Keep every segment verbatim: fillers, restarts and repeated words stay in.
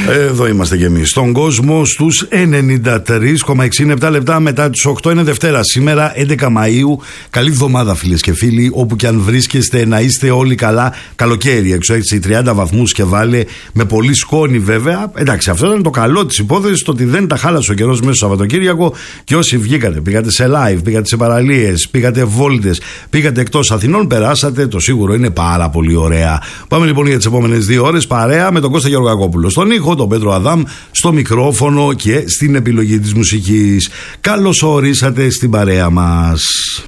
Εδώ είμαστε κι εμείς. Στον κόσμο στους ενενήντα τρία κόμμα εξήντα επτά λεπτά μετά τις οκτώ είναι Δευτέρα. Σήμερα έντεκα Μαΐου. Καλή εβδομάδα, φίλες και φίλοι. Όπου και αν βρίσκεστε, να είστε όλοι καλά. Καλοκαίρι έξω, έτσι, τριάντα βαθμούς και βάλε. Με πολύ σκόνη βέβαια. Εντάξει, αυτό ήταν το καλό της υπόθεσης. Το ότι δεν τα χάλασε ο καιρός μέσα στο Σαββατοκύριακο. Και όσοι βγήκατε, πήγατε σε live, πήγατε σε παραλίες, πήγατε βόλτες, πήγατε εκτός Αθηνών, περάσατε. Το σίγουρο είναι πάρα πολύ ωραία. Πάμε λοιπόν για τις επόμενες δύο ώρες παρέα με τον Κώστα Γεωργακόπουλο. Στον ήχο, τον Πέτρο Αδάμ, στο μικρόφωνο και στην επιλογή της μουσικής. Καλώς ορίσατε στην παρέα μας.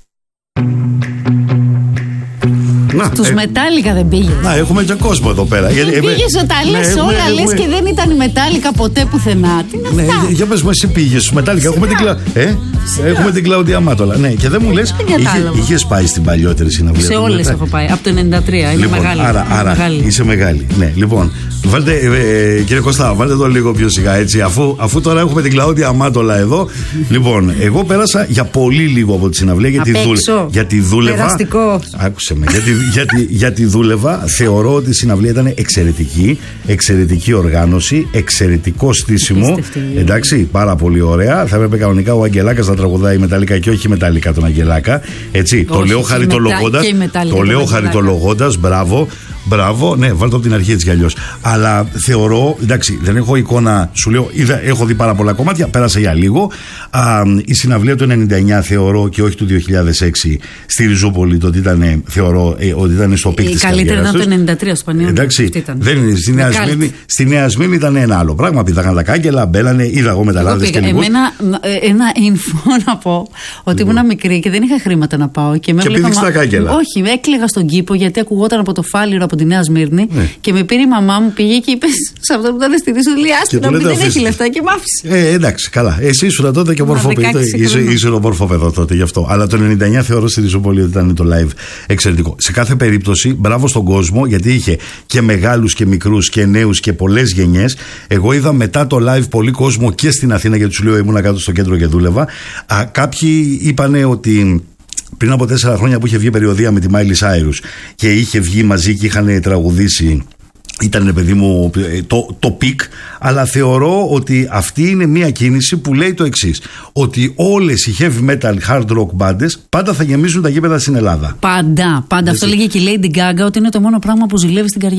Στους ε... Μετάλλικα δεν πήγες. Να, έχουμε και κόσμο εδώ πέρα. Δεν πήγες όταν τα λες όλα, έχουμε, λες έχουμε... και δεν ήταν η Μετάλλικα ποτέ πουθενά. Τι είναι αυτά. Ναι, για πες μου, εσύ πήγες στους Μετάλλικα. Έχουμε την, Κλα... ε? έχουμε την Κλαουδία Μάτολα. Ναι, και δεν μου λες, είχε, είχες πάει στην παλιότερη συναυλία. Σε όλες έχω πάει, από το ενενήντα τρία. Είναι λοιπόν, μεγάλη. Άρα, άρα μεγάλη. Είσαι μεγάλη. Ναι, λοιπόν, βάλτε, ε, κύριε Κωστά, βάλτε το λίγο πιο σιγά έτσι. Αφού, αφού τώρα έχουμε την Κλαουδία Μάτολα εδώ. Λοιπόν, εγώ πέρασα για πολύ λίγο από τη συναυλία γιατί, δούλε, γιατί δούλευα. Άκουσε με. Γιατί, γιατί, γιατί δούλευα, θεωρώ ότι η συναυλία ήταν εξαιρετική, εξαιρετική οργάνωση, εξαιρετικό στήσιμο. Εντάξει, πάρα πολύ ωραία. Θα έπρεπε κανονικά ο Αγγελάκας να τραγουδάει Μεταλλικά και όχι Μεταλλικά τον Αγγελάκα. Έτσι, όχι, το λέω χαριτολογώντας. Το λέω χαριτολογώντας, μπράβο. Μπράβο, ναι, βάλτε από την αρχή έτσι κι αλλιώς. Αλλά θεωρώ, εντάξει, δεν έχω εικόνα, σου λέω, είδα, έχω δει πάρα πολλά κομμάτια, πέρασα για λίγο. Α, η συναυλία του ενενήντα εννιά θεωρώ και όχι του δύο χιλιάδες έξι στη Ριζούπολη, το ότι ήταν, θεωρώ ε, ότι ήταν στο πικ της καριέρας. Καλύτερα ήταν το ενενήντα τρία στο Πανιόνιο. Εντάξει, δεν είναι. Στη Νέα, Σμύρνη, στη Νέα Σμύρνη ήταν ένα άλλο πράγμα. Πήδαγαν τα κάγκελα, μπέλανε, είδα εγώ μεταλλάδες και λοιπούς. Εμένα, ένα info να πω ότι ήμουν μικρή και δεν είχα χρήματα να πάω. Και, και πήδηξε τα κάγκελα. Όχι, έκλαιγα στον κήπο γιατί ακουγόταν από το Φάληρο από τη Νέα Σμύρνη, ναι. Και με πήρε η μαμά μου, πήγε και είπε σε αυτό που ήταν στη Ριζουλία, άστινα που δεν έχει λεφτά και μ' άφησε. Ε, εντάξει, καλά. Εσύ ήσουν τότε και μορφό ήσουν μορφό παιδό τότε γι' αυτό. Αλλά το ενενήντα εννιά θεωρώ στη Ριζούπολη ότι ήταν το live εξαιρετικό. Σε κάθε περίπτωση, μπράβο στον κόσμο γιατί είχε και μεγάλους και μικρούς και νέους και πολλές γενιές. Εγώ είδα μετά το live πολύ κόσμο και στην Αθήνα γιατί του λέω ήμουν κάτω στο κέντρο και δούλευα. Α, κάποιοι είπανε ότι. Πριν από τέσσερα χρόνια που είχε βγει περιοδία με τη Μάιλι Σάιρους και είχε βγει μαζί και είχαν τραγουδήσει, ήταν παιδί μου το, το πικ, αλλά θεωρώ ότι αυτή είναι μια κίνηση που λέει το εξής, ότι όλες οι heavy metal hard rock μπάντες πάντα θα γεμίζουν τα γήπεδα στην Ελλάδα. Πάντα, πάντα. Αυτό λέγει και η Lady Gaga ότι είναι το μόνο πράγμα που ζηλεύει στην καριέρα.